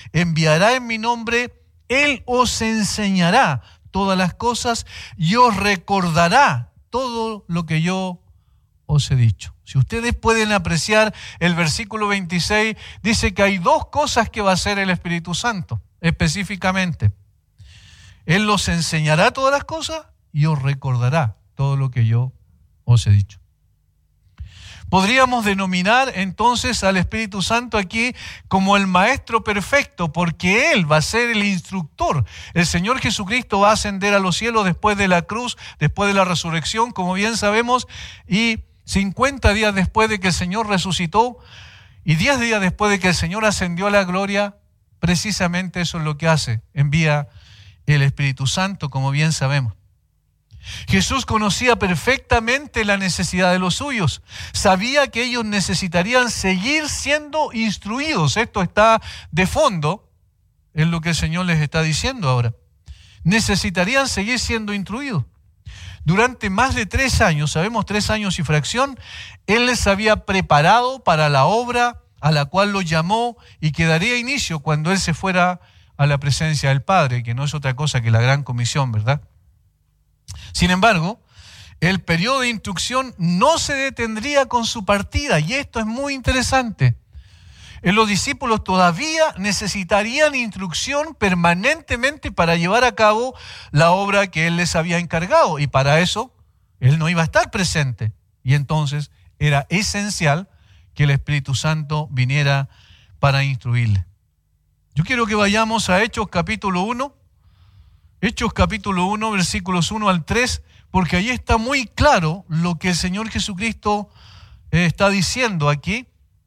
enviará en mi nombre, Él os enseñará todas las cosas y os recordará todo lo que yo os he dicho. Si ustedes pueden apreciar el versículo 26, dice que hay dos cosas que va a hacer el Espíritu Santo, específicamente. Él os enseñará todas las cosas y os recordará todo lo que yo os he dicho. Podríamos denominar entonces al Espíritu Santo aquí como el Maestro perfecto, porque Él va a ser el instructor. El Señor Jesucristo va a ascender a los cielos después de la cruz, después de la resurrección, como bien sabemos, y 50 días después de que el Señor resucitó y 10 días después de que el Señor ascendió a la gloria, precisamente eso es lo que hace, envía el Espíritu Santo, como bien sabemos. Jesús conocía perfectamente la necesidad de los suyos. Sabía que ellos necesitarían seguir siendo instruidos. Esto está de fondo en lo que el Señor les está diciendo ahora. Necesitarían seguir siendo instruidos. Durante más de 3 años, sabemos 3 años y fracción, Él les había preparado para la obra a la cual los llamó y que daría inicio cuando Él se fuera a la presencia del Padre, que no es otra cosa que la gran comisión, ¿verdad? Sin embargo, el periodo de instrucción no se detendría con su partida, y esto es muy interesante. Los discípulos todavía necesitarían instrucción permanentemente para llevar a cabo la obra que Él les había encargado, y para eso Él no iba a estar presente. Y entonces era esencial que el Espíritu Santo viniera para instruirle. Yo quiero que vayamos a Hechos capítulo 1. Hechos capítulo 1, versículos 1 al 3, porque ahí está muy claro lo que el Señor Jesucristo está diciendo aquí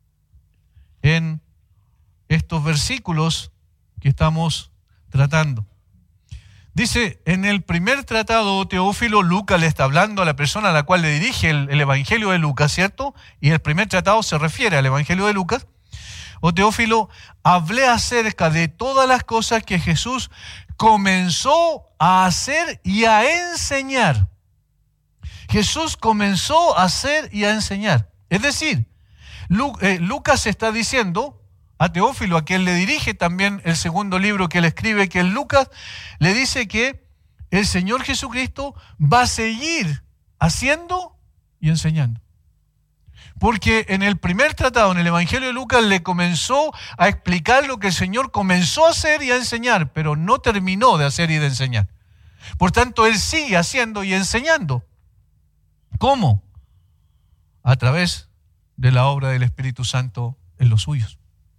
en estos versículos que estamos tratando. Dice, en el primer tratado, Teófilo, Lucas le está hablando a la persona a la cual le dirige el Evangelio de Lucas, ¿cierto? Y el primer tratado se refiere al Evangelio de Lucas. O Teófilo, hablé acerca de todas las cosas que Jesús comenzó a hacer y a enseñar. Jesús comenzó a hacer y a enseñar. Es decir, Lucas está diciendo a Teófilo, a quien le dirige también el segundo libro que él escribe, que Lucas le dice que el Señor Jesucristo va a seguir haciendo y enseñando. Porque en el primer tratado, en el Evangelio de Lucas, le comenzó a explicar lo que el Señor comenzó a hacer y a enseñar, pero no terminó de hacer y de enseñar. Por tanto, Él sigue haciendo y enseñando. ¿Cómo? A través de la obra del Espíritu Santo en los suyos.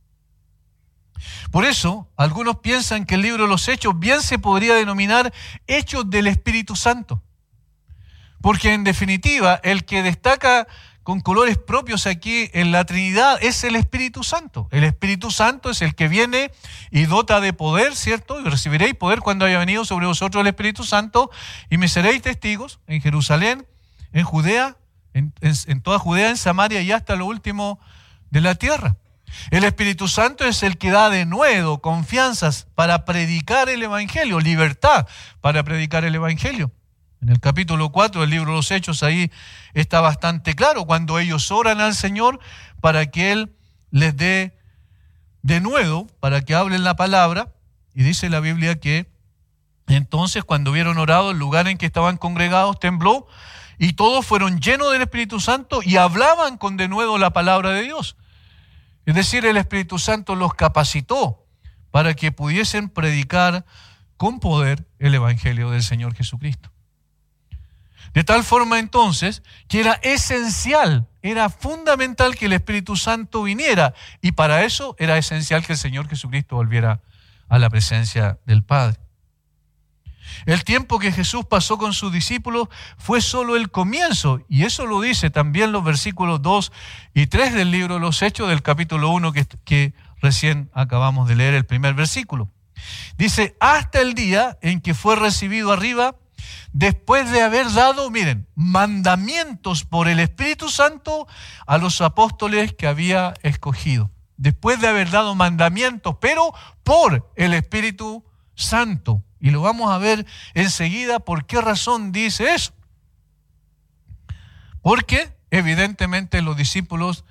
Por eso, algunos piensan que el libro de los Hechos bien se podría denominar Hechos del Espíritu Santo. Porque en definitiva, el que destaca con colores propios aquí en la Trinidad es el Espíritu Santo. El Espíritu Santo es el que viene y dota de poder, ¿cierto? Y recibiréis poder cuando haya venido sobre vosotros el Espíritu Santo y me seréis testigos en Jerusalén, en Judea, en toda Judea, en Samaria y hasta lo último de la tierra. El Espíritu Santo es el que da denuedo, confianzas para predicar el Evangelio, libertad para predicar el Evangelio. En el capítulo 4 del libro de los Hechos, ahí está bastante claro cuando ellos oran al Señor para que Él les dé denuedo, para que hablen la palabra. Y dice la Biblia que entonces cuando hubieron orado, el lugar en que estaban congregados tembló y todos fueron llenos del Espíritu Santo y hablaban con denuedo la palabra de Dios. Es decir, el Espíritu Santo los capacitó para que pudiesen predicar con poder el Evangelio del Señor Jesucristo. De tal forma entonces que era esencial, era fundamental que el Espíritu Santo viniera y para eso era esencial que el Señor Jesucristo volviera a la presencia del Padre. El tiempo que Jesús pasó con sus discípulos fue solo el comienzo y eso lo dice también los versículos 2 y 3 del libro de los Hechos del capítulo 1 que recién acabamos de leer el primer versículo. Dice, hasta el día en que fue recibido arriba, después de haber dado, miren, mandamientos por el Espíritu Santo a los apóstoles que había escogido. Después de haber dado mandamientos, pero por el Espíritu Santo. Y lo vamos a ver enseguida por qué razón dice eso. Porque evidentemente los discípulos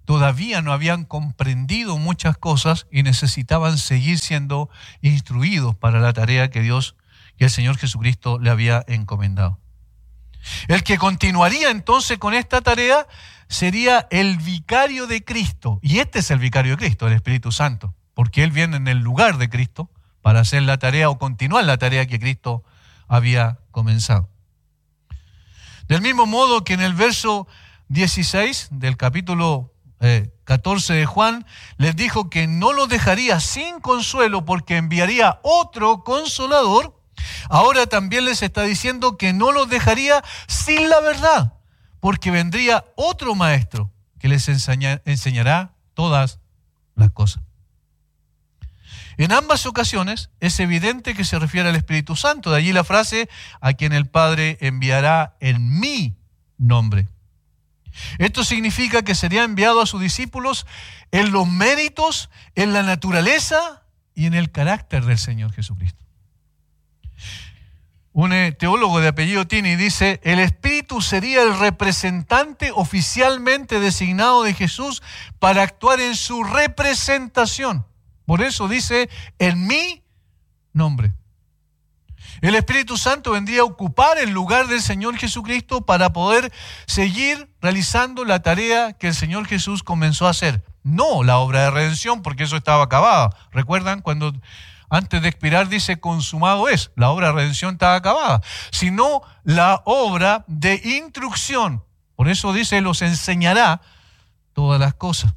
todavía no habían comprendido muchas cosas y necesitaban seguir siendo instruidos para la tarea que el Señor Jesucristo le había encomendado. El que continuaría entonces con esta tarea sería el vicario de Cristo. Y este es el vicario de Cristo, el Espíritu Santo, porque Él viene en el lugar de Cristo para hacer la tarea o continuar la tarea que Cristo había comenzado. Del mismo modo que en el verso 16 del capítulo 14 de Juan, les dijo que no los dejaría sin consuelo porque enviaría otro consolador. Ahora también les está diciendo que no los dejaría sin la verdad, porque vendría otro maestro que les enseñará todas las cosas. En ambas ocasiones es evidente que se refiere al Espíritu Santo, de allí la frase, a quien el Padre enviará en mi nombre. Esto significa que sería enviado a sus discípulos en los méritos, en la naturaleza y en el carácter del Señor Jesucristo. Un teólogo de apellido Tini dice: el Espíritu sería el representante oficialmente designado de Jesús para actuar en su representación. Por eso dice, en mi nombre. El Espíritu Santo vendría a ocupar el lugar del Señor Jesucristo para poder seguir realizando la tarea que el Señor Jesús comenzó a hacer. No la obra de redención, porque eso estaba acabado. ¿Recuerdan cuando antes de expirar dice consumado es? La obra de redención estaba acabada. Sino la obra de instrucción. Por eso dice, los enseñará todas las cosas.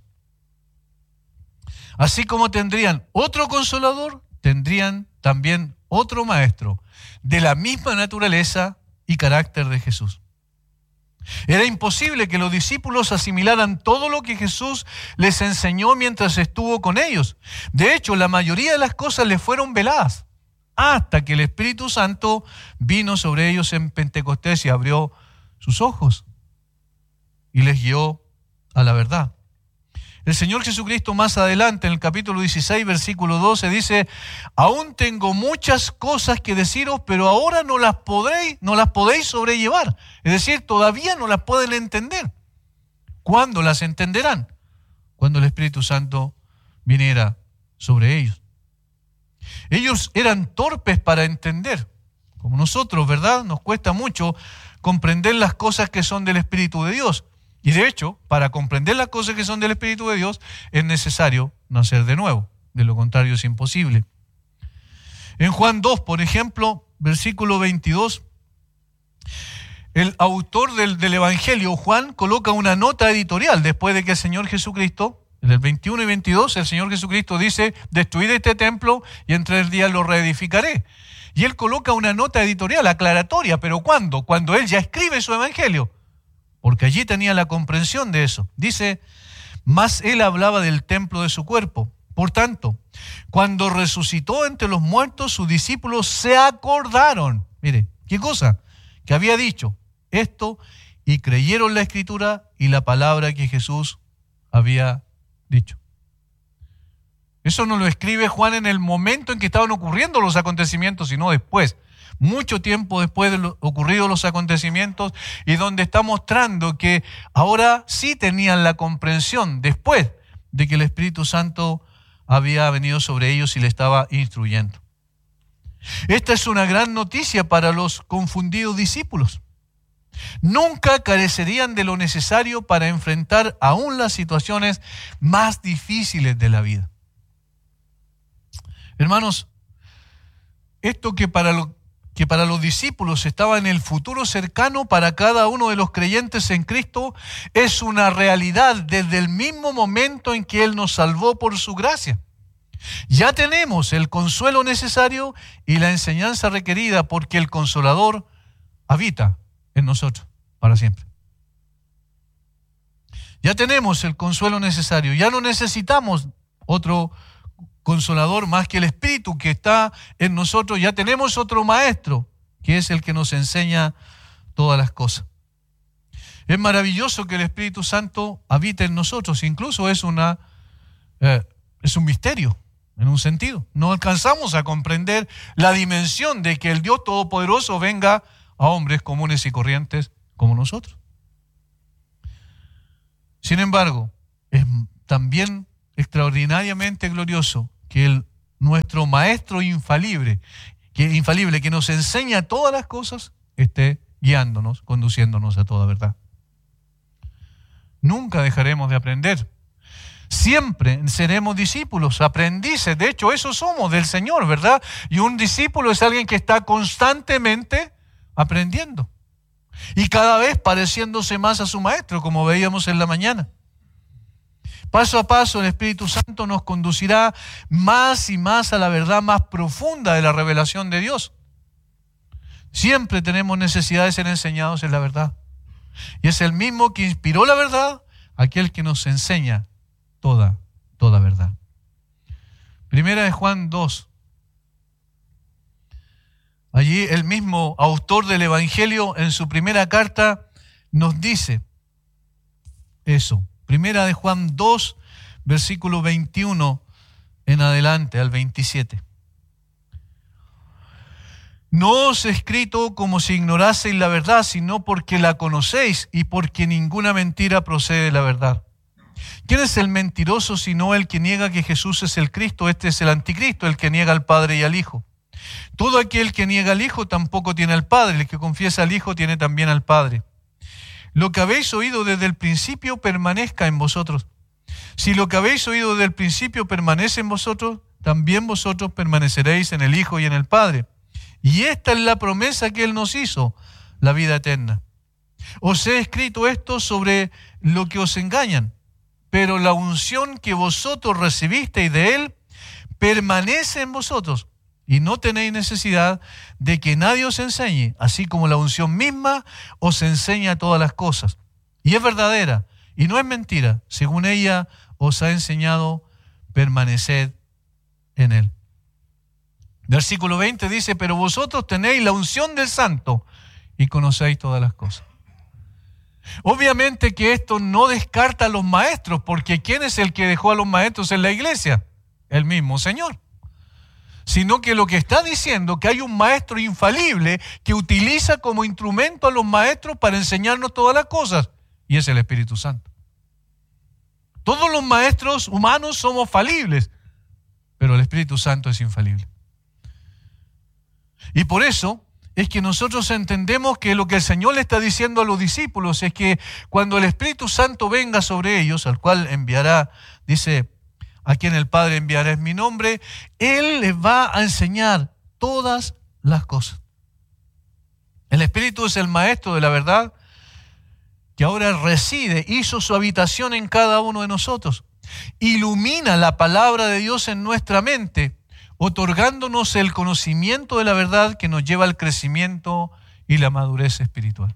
Así como tendrían otro consolador, tendrían también otro maestro de la misma naturaleza y carácter de Jesús. Era imposible que los discípulos asimilaran todo lo que Jesús les enseñó mientras estuvo con ellos. De hecho, la mayoría de las cosas les fueron veladas hasta que el Espíritu Santo vino sobre ellos en Pentecostés y abrió sus ojos y les guió a la verdad. El Señor Jesucristo más adelante, en el capítulo 16, versículo 12, dice: aún tengo muchas cosas que deciros, pero ahora no las podéis sobrellevar. Es decir, todavía no las pueden entender. ¿Cuándo las entenderán? Cuando el Espíritu Santo viniera sobre ellos. Ellos eran torpes para entender, como nosotros, ¿verdad? Nos cuesta mucho comprender las cosas que son del Espíritu de Dios. Y de hecho, para comprender las cosas que son del Espíritu de Dios, es necesario nacer de nuevo. De lo contrario es imposible. En Juan 2, por ejemplo, versículo 22, el autor del Evangelio, Juan, coloca una nota editorial después de que el Señor Jesucristo, en el 21 y 22, el Señor Jesucristo dice: destruid este templo y en 3 días lo reedificaré. Y él coloca una nota editorial aclaratoria, ¿pero cuándo? Cuando él ya escribe su Evangelio. Porque allí tenía la comprensión de eso. Dice: mas él hablaba del templo de su cuerpo. Por tanto, cuando resucitó entre los muertos, sus discípulos se acordaron. Mire, ¿qué cosa? Que había dicho esto y creyeron la Escritura y la palabra que Jesús había dicho. Eso no lo escribe Juan en el momento en que estaban ocurriendo los acontecimientos, sino después. Mucho tiempo después de ocurridos los acontecimientos, y donde está mostrando que ahora sí tenían la comprensión después de que el Espíritu Santo había venido sobre ellos y le estaba instruyendo. Esta es una gran noticia para los confundidos discípulos. Nunca carecerían de lo necesario para enfrentar aún las situaciones más difíciles de la vida. Hermanos, esto que para los discípulos estaba en el futuro cercano, para cada uno de los creyentes en Cristo es una realidad desde el mismo momento en que Él nos salvó por su gracia. Ya tenemos el consuelo necesario y la enseñanza requerida, porque el Consolador habita en nosotros para siempre. Ya tenemos el consuelo necesario, ya no necesitamos otro Consolador más que el Espíritu que está en nosotros. Ya tenemos otro Maestro, que es el que nos enseña todas las cosas. Es maravilloso que el Espíritu Santo habite en nosotros. Incluso es un misterio, en un sentido. No alcanzamos a comprender la dimensión de que el Dios Todopoderoso venga a hombres comunes y corrientes como nosotros. Sin embargo, es también extraordinariamente glorioso que nuestro Maestro infalible, que nos enseña todas las cosas, esté guiándonos, conduciéndonos a toda verdad. Nunca dejaremos de aprender. Siempre seremos discípulos, aprendices. De hecho, eso somos del Señor, ¿verdad? Y un discípulo es alguien que está constantemente aprendiendo. Y cada vez pareciéndose más a su Maestro, como veíamos en la mañana. Paso a paso, el Espíritu Santo nos conducirá más y más a la verdad más profunda de la revelación de Dios. Siempre tenemos necesidad de ser enseñados en la verdad. Y es el mismo que inspiró la verdad, aquel que nos enseña toda verdad. Primera de Juan 2. Allí el mismo autor del Evangelio en su primera carta nos dice eso. Primera de Juan 2, versículo 21 en adelante al 27. No os he escrito como si ignoraseis la verdad, sino porque la conocéis y porque ninguna mentira procede de la verdad. ¿Quién es el mentiroso sino el que niega que Jesús es el Cristo? Este es el anticristo, el que niega al Padre y al Hijo. Todo aquel que niega al Hijo tampoco tiene al Padre. El que confiesa al Hijo tiene también al Padre. Lo que habéis oído desde el principio permanezca en vosotros. Si lo que habéis oído desde el principio permanece en vosotros, también vosotros permaneceréis en el Hijo y en el Padre. Y esta es la promesa que Él nos hizo, la vida eterna. Os he escrito esto sobre lo que os engañan, pero la unción que vosotros recibisteis de Él permanece en vosotros, y no tenéis necesidad de que nadie os enseñe, así como la unción misma os enseña todas las cosas. Y es verdadera, y no es mentira. Según ella os ha enseñado, permaneced en Él. Versículo 20 dice, pero vosotros tenéis la unción del Santo y conocéis todas las cosas. Obviamente que esto no descarta a los maestros, porque ¿quién es el que dejó a los maestros en la iglesia? El mismo Señor. Sino que lo que está diciendo que hay un maestro infalible que utiliza como instrumento a los maestros para enseñarnos todas las cosas, y es el Espíritu Santo. Todos los maestros humanos somos falibles, pero el Espíritu Santo es infalible. Y por eso es que nosotros entendemos que lo que el Señor le está diciendo a los discípulos es que cuando el Espíritu Santo venga sobre ellos, al cual enviará, dice, a quien el Padre enviará en mi nombre, Él les va a enseñar todas las cosas. El Espíritu es el Maestro de la verdad que ahora reside, hizo su habitación en cada uno de nosotros. Ilumina la palabra de Dios en nuestra mente, otorgándonos el conocimiento de la verdad que nos lleva al crecimiento y la madurez espiritual.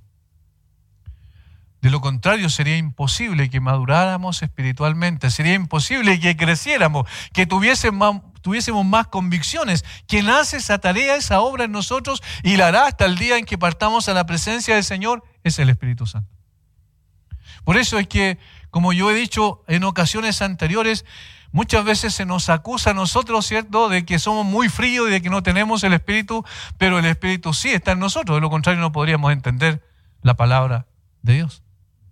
De lo contrario, sería imposible que maduráramos espiritualmente, sería imposible que creciéramos, que tuviésemos más convicciones. Quien hace esa tarea, esa obra en nosotros y la hará hasta el día en que partamos a la presencia del Señor, es el Espíritu Santo. Por eso es que, como yo he dicho en ocasiones anteriores, muchas veces se nos acusa a nosotros, ¿cierto?, de que somos muy fríos y de que no tenemos el Espíritu, pero el Espíritu sí está en nosotros. De lo contrario, no podríamos entender la palabra de Dios.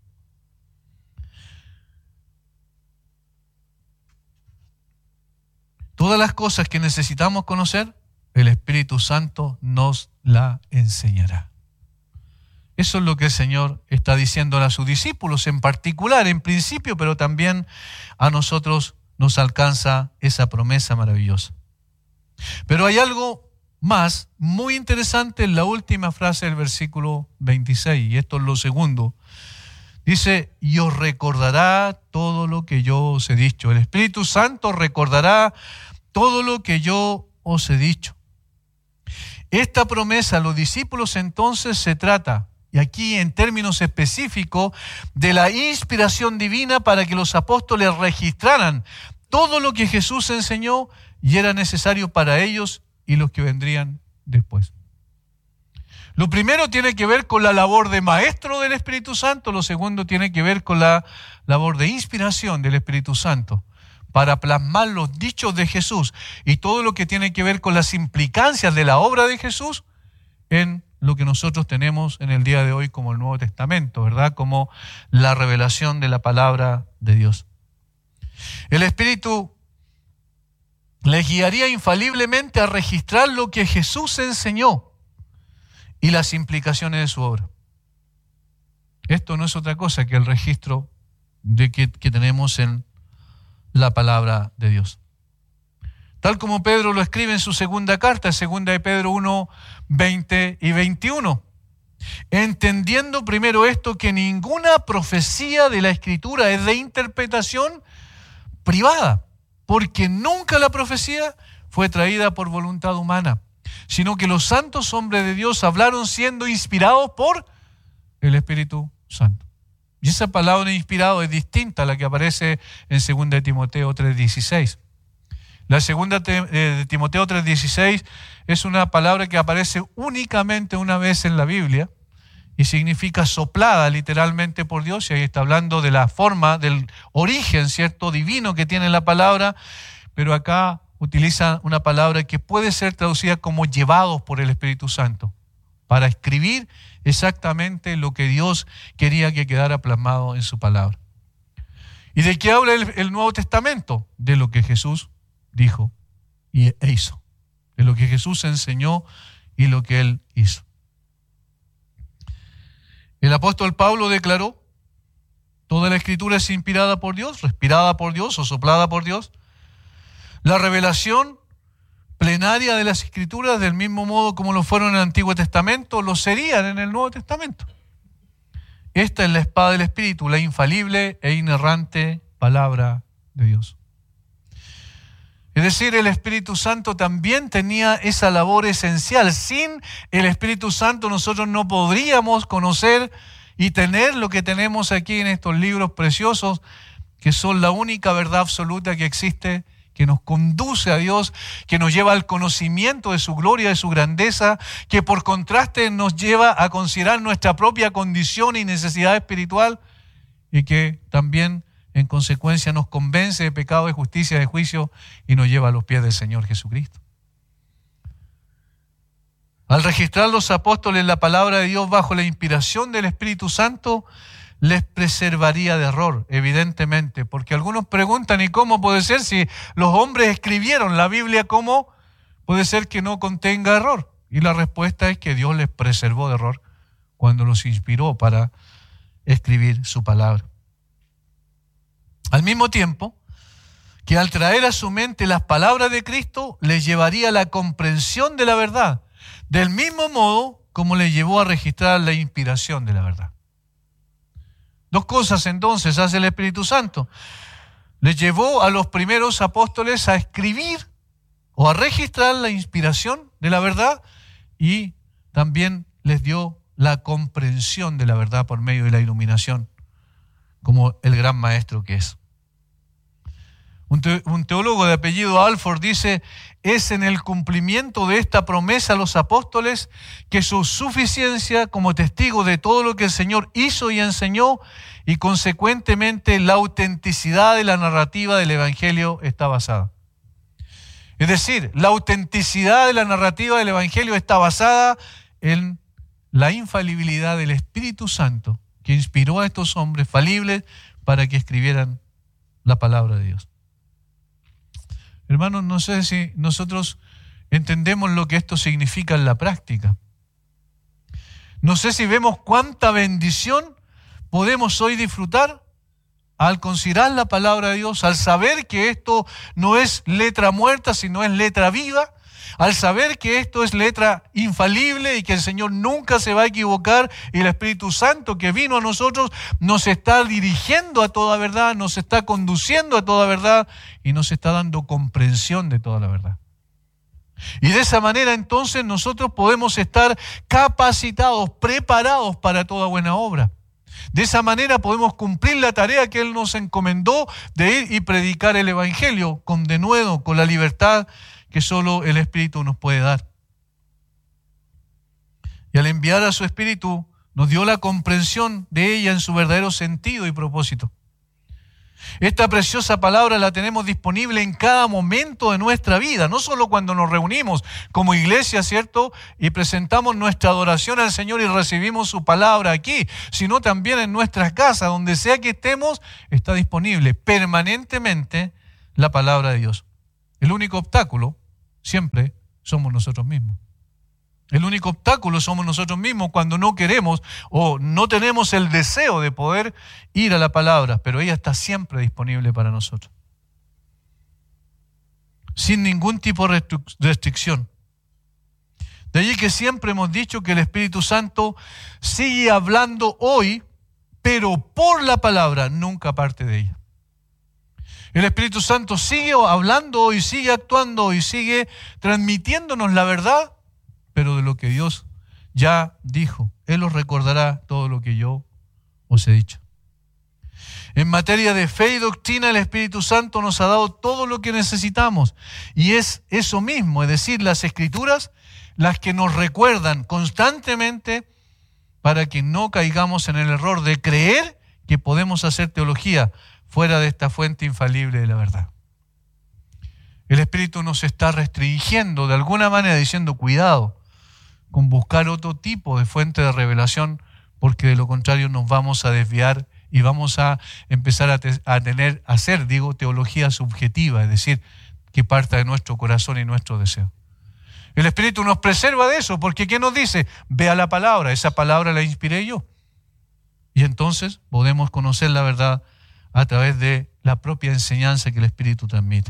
Todas las cosas que necesitamos conocer, el Espíritu Santo nos la enseñará. Eso es lo que el Señor está diciendo a sus discípulos en particular, en principio, pero también a nosotros nos alcanza esa promesa maravillosa. Pero hay algo más muy interesante en la última frase del versículo 26, y esto es lo segundo. Dice, y os recordará todo lo que yo os he dicho. El Espíritu Santo recordará todo lo que yo os he dicho. Esta promesa a los discípulos entonces se trata, y aquí en términos específicos, de la inspiración divina para que los apóstoles registraran todo lo que Jesús enseñó y era necesario para ellos y los que vendrían después. Lo primero tiene que ver con la labor de maestro del Espíritu Santo, lo segundo tiene que ver con la labor de inspiración del Espíritu Santo para plasmar los dichos de Jesús y todo lo que tiene que ver con las implicancias de la obra de Jesús en lo que nosotros tenemos en el día de hoy como el Nuevo Testamento, ¿verdad? Como la revelación de la palabra de Dios. El Espíritu les guiaría infaliblemente a registrar lo que Jesús enseñó y las implicaciones de su obra. Esto no es otra cosa que el registro que tenemos en la palabra de Dios. Tal como Pedro lo escribe en su segunda carta, segunda de Pedro 1, 20 y 21. Entendiendo primero esto, que ninguna profecía de la Escritura es de interpretación privada, porque nunca la profecía fue traída por voluntad humana, sino que los santos hombres de Dios hablaron siendo inspirados por el Espíritu Santo. Y esa palabra inspirado es distinta a la que aparece en 2 de Timoteo 3:16. La segunda de Timoteo 3:16 es una palabra que aparece únicamente una vez en la Biblia y significa soplada literalmente por Dios, y ahí está hablando de la forma, del origen, ¿cierto?, divino que tiene la palabra, pero acá utiliza una palabra que puede ser traducida como llevados por el Espíritu Santo, para escribir exactamente lo que Dios quería que quedara plasmado en su palabra. ¿Y de qué habla el Nuevo Testamento? De lo que Jesús dijo e hizo, de lo que Jesús enseñó y lo que Él hizo. El apóstol Pablo declaró: toda la Escritura es inspirada por Dios, respirada por Dios o soplada por Dios. La revelación plenaria de las Escrituras, del mismo modo como lo fueron en el Antiguo Testamento, lo serían en el Nuevo Testamento. Esta es la espada del Espíritu, la infalible e inerrante palabra de Dios. Es decir, el Espíritu Santo también tenía esa labor esencial. Sin el Espíritu Santo nosotros no podríamos conocer y tener lo que tenemos aquí en estos libros preciosos, que son la única verdad absoluta que existe, que nos conduce a Dios, que nos lleva al conocimiento de su gloria, de su grandeza, que por contraste nos lleva a considerar nuestra propia condición y necesidad espiritual, y que también en consecuencia nos convence de pecado, de justicia, de juicio, y nos lleva a los pies del Señor Jesucristo. Al registrar los apóstoles la palabra de Dios bajo la inspiración del Espíritu Santo, les preservaría de error, evidentemente, porque algunos preguntan: ¿y cómo puede ser si los hombres escribieron la Biblia? ¿Cómo puede ser que no contenga error? Y la respuesta es que Dios les preservó de error cuando los inspiró para escribir su palabra. Al mismo tiempo que al traer a su mente las palabras de Cristo, les llevaría a la comprensión de la verdad, del mismo modo como les llevó a registrar la inspiración de la verdad. Dos cosas entonces hace el Espíritu Santo. Les llevó a los primeros apóstoles a escribir o a registrar la inspiración de la verdad, y también les dio la comprensión de la verdad por medio de la iluminación, como el gran maestro que es. Un teólogo de apellido Alford dice: es en el cumplimiento de esta promesa a los apóstoles que su suficiencia como testigo de todo lo que el Señor hizo y enseñó, y consecuentemente la autenticidad de la narrativa del Evangelio está basada. Es decir, la autenticidad de la narrativa del Evangelio está basada en la infalibilidad del Espíritu Santo, que inspiró a estos hombres falibles para que escribieran la palabra de Dios. Hermanos, no sé si nosotros entendemos lo que esto significa en la práctica. No sé si vemos cuánta bendición podemos hoy disfrutar al considerar la palabra de Dios, al saber que esto no es letra muerta, sino es letra viva, al saber que esto es letra infalible y que el Señor nunca se va a equivocar, y el Espíritu Santo que vino a nosotros nos está dirigiendo a toda verdad, nos está conduciendo a toda verdad y nos está dando comprensión de toda la verdad. Y de esa manera entonces nosotros podemos estar capacitados, preparados para toda buena obra. De esa manera podemos cumplir la tarea que Él nos encomendó de ir y predicar el Evangelio con denuedo, con la libertad que solo el Espíritu nos puede dar. Y al enviar a su Espíritu nos dio la comprensión de ella en su verdadero sentido y propósito. Esta preciosa palabra la tenemos disponible en cada momento de nuestra vida, no solo cuando nos reunimos como iglesia, ¿cierto? Y presentamos nuestra adoración al Señor y recibimos su palabra aquí, sino también en nuestras casas, donde sea que estemos, está disponible permanentemente la palabra de Dios. El único obstáculo siempre somos nosotros mismos. El único obstáculo somos nosotros mismos cuando no queremos o no tenemos el deseo de poder ir a la palabra, pero ella está siempre disponible para nosotros. Sin ningún tipo de restricción. De allí que siempre hemos dicho que el Espíritu Santo sigue hablando hoy, pero por la palabra, nunca parte de ella. El Espíritu Santo sigue hablando hoy, sigue actuando hoy, sigue transmitiéndonos la verdad, pero de lo que Dios ya dijo. Él os recordará todo lo que yo os he dicho. En materia de fe y doctrina, el Espíritu Santo nos ha dado todo lo que necesitamos. Y es eso mismo, es decir, las Escrituras, las que nos recuerdan constantemente para que no caigamos en el error de creer que podemos hacer teología fuera de esta fuente infalible de la verdad. El Espíritu nos está restringiendo de alguna manera, diciendo cuidado con buscar otro tipo de fuente de revelación, porque de lo contrario nos vamos a desviar y vamos a empezar a hacer teología subjetiva, es decir, que parta de nuestro corazón y nuestro deseo. El Espíritu nos preserva de eso, porque ¿qué nos dice? Vea la palabra, esa palabra la inspiré yo. Y entonces podemos conocer la verdad a través de la propia enseñanza que el Espíritu transmite.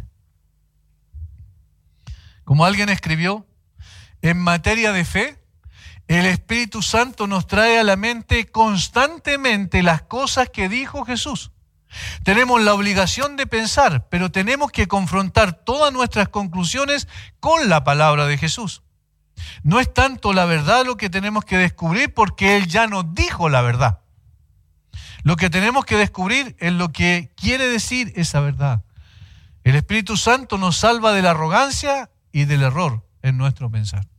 Como alguien escribió, en materia de fe, el Espíritu Santo nos trae a la mente constantemente las cosas que dijo Jesús. Tenemos la obligación de pensar, pero tenemos que confrontar todas nuestras conclusiones con la palabra de Jesús. No es tanto la verdad lo que tenemos que descubrir, porque Él ya nos dijo la verdad. Lo que tenemos que descubrir es lo que quiere decir esa verdad. El Espíritu Santo nos salva de la arrogancia y del error en nuestro pensar.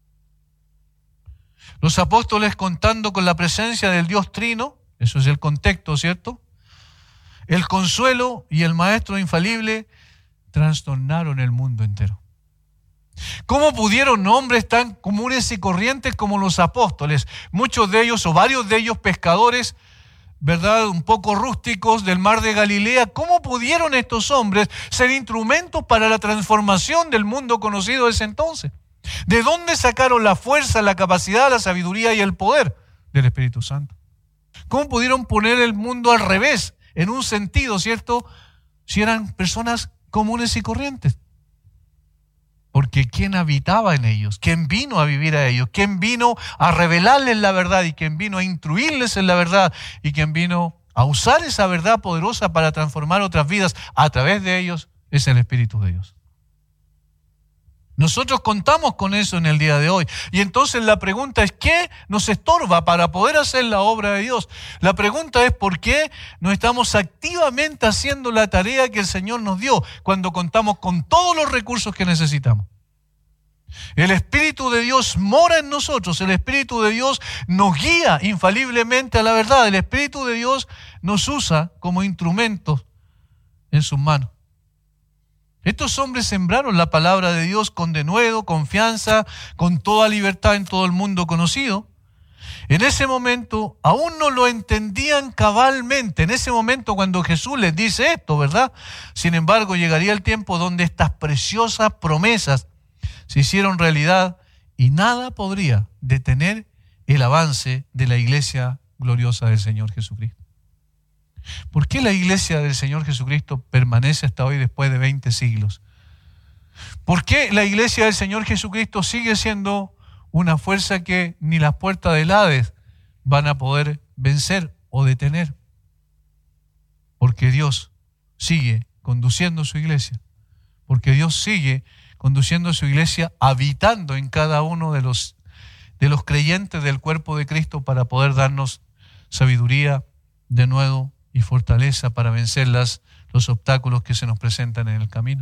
Los apóstoles, contando con la presencia del Dios Trino, eso es el contexto, ¿cierto? El consuelo y el Maestro infalible trastornaron el mundo entero. ¿Cómo pudieron hombres tan comunes y corrientes como los apóstoles, muchos de ellos o varios de ellos pescadores, ¿verdad?, un poco rústicos del mar de Galilea, cómo pudieron estos hombres ser instrumentos para la transformación del mundo conocido de ese entonces? ¿De dónde sacaron la fuerza, la capacidad, la sabiduría y el poder? Del Espíritu Santo. ¿Cómo pudieron poner el mundo al revés, en un sentido, ¿cierto?, si eran personas comunes y corrientes? Porque ¿quién habitaba en ellos? ¿Quién vino a vivir a ellos? ¿Quién vino a revelarles la verdad? ¿Y quién vino a instruirles en la verdad? ¿Y quién vino a usar esa verdad poderosa para transformar otras vidas a través de ellos? Es el Espíritu de Dios. Nosotros contamos con eso en el día de hoy. Y entonces la pregunta es, ¿qué nos estorba para poder hacer la obra de Dios? La pregunta es, ¿por qué no estamos activamente haciendo la tarea que el Señor nos dio cuando contamos con todos los recursos que necesitamos? El Espíritu de Dios mora en nosotros. El Espíritu de Dios nos guía infaliblemente a la verdad. El Espíritu de Dios nos usa como instrumentos en sus manos. Estos hombres sembraron la palabra de Dios con denuedo, confianza, con toda libertad en todo el mundo conocido. En ese momento aún no lo entendían cabalmente. En ese momento cuando Jesús les dice esto, ¿verdad? Sin embargo, llegaría el tiempo donde estas preciosas promesas se hicieron realidad y nada podría detener el avance de la iglesia gloriosa del Señor Jesucristo. ¿Por qué la iglesia del Señor Jesucristo permanece hasta hoy después de 20 siglos? ¿Por qué la iglesia del Señor Jesucristo sigue siendo una fuerza que ni las puertas del Hades van a poder vencer o detener? Porque Dios sigue conduciendo su iglesia. Porque Dios sigue conduciendo su iglesia, habitando en cada uno de los creyentes del cuerpo de Cristo para poder darnos sabiduría, denuedo y fortaleza para vencer los obstáculos que se nos presentan en el camino.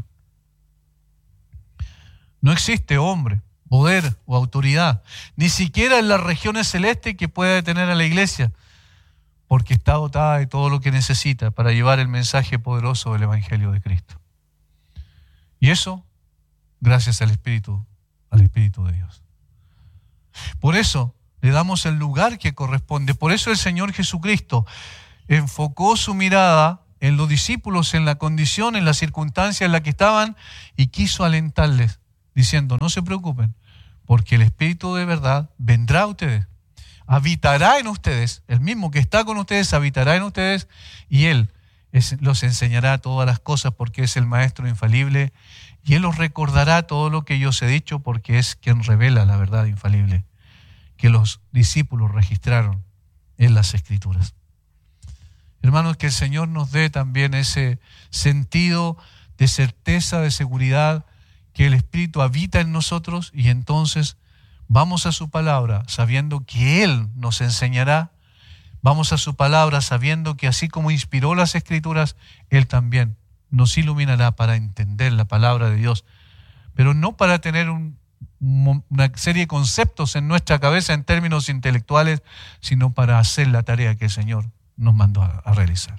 No existe hombre, poder o autoridad, ni siquiera en las regiones celestes, que pueda detener a la iglesia, porque está dotada de todo lo que necesita para llevar el mensaje poderoso del Evangelio de Cristo. Y eso, gracias al Espíritu de Dios. Por eso le damos el lugar que corresponde. Por eso el Señor Jesucristo enfocó su mirada en los discípulos, en la condición, en la circunstancia en la que estaban, y quiso alentarles, diciendo: no se preocupen, porque el Espíritu de verdad vendrá a ustedes, habitará en ustedes, el mismo que está con ustedes habitará en ustedes, y Él los enseñará todas las cosas, porque es el Maestro infalible, y Él os recordará todo lo que yo os he dicho, porque es quien revela la verdad infalible que los discípulos registraron en las Escrituras. Hermanos, que el Señor nos dé también ese sentido de certeza, de seguridad, que el Espíritu habita en nosotros, y entonces vamos a su palabra sabiendo que Él nos enseñará. Vamos a su palabra sabiendo que así como inspiró las Escrituras, Él también nos iluminará para entender la palabra de Dios, pero no para tener una serie de conceptos en nuestra cabeza en términos intelectuales, sino para hacer la tarea que el Señor nos mandó a realizar.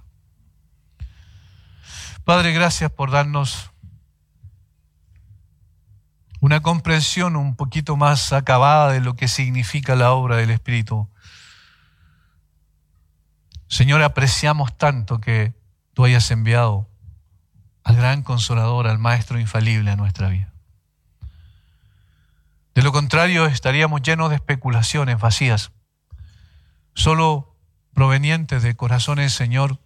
Padre, gracias por darnos una comprensión un poquito más acabada de lo que significa la obra del Espíritu. Señor, apreciamos tanto que tú hayas enviado al gran Consolador, al Maestro infalible a nuestra vida. De lo contrario, estaríamos llenos de especulaciones vacías, solo provenientes de corazones, Señor,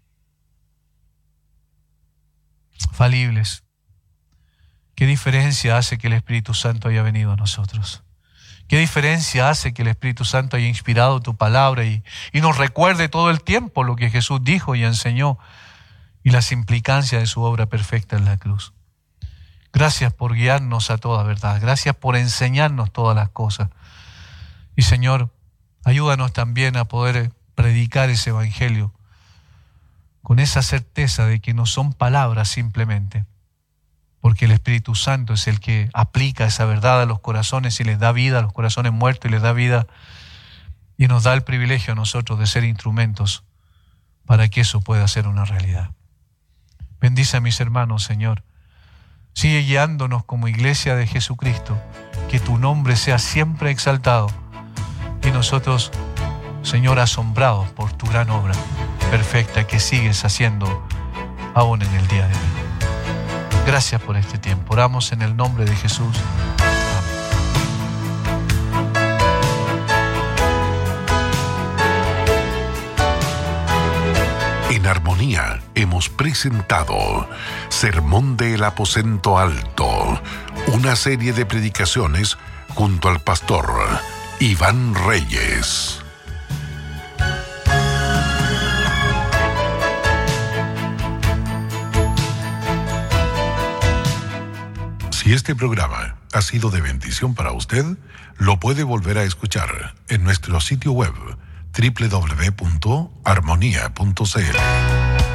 falibles. ¿Qué diferencia hace que el Espíritu Santo haya venido a nosotros? ¿Qué diferencia hace que el Espíritu Santo haya inspirado tu palabra y nos recuerde todo el tiempo lo que Jesús dijo y enseñó y las implicancias de su obra perfecta en la cruz? Gracias por guiarnos a toda verdad. Gracias por enseñarnos todas las cosas. Y Señor, ayúdanos también a poder predicar ese Evangelio con esa certeza de que no son palabras simplemente, porque el Espíritu Santo es el que aplica esa verdad a los corazones y les da vida a los corazones muertos y les da vida, y nos da el privilegio a nosotros de ser instrumentos para que eso pueda ser una realidad. Bendice a mis hermanos, Señor. Sigue guiándonos como iglesia de Jesucristo, que tu nombre sea siempre exaltado, y nosotros, Señor, asombrados por tu gran obra perfecta que sigues haciendo aún en el día de hoy. Gracias por este tiempo. Oramos en el nombre de Jesús. En Armonía hemos presentado Sermón del Aposento Alto, una serie de predicaciones junto al pastor Iván Reyes. Si este programa ha sido de bendición para usted, lo puede volver a escuchar en nuestro sitio web www.armonia.cl.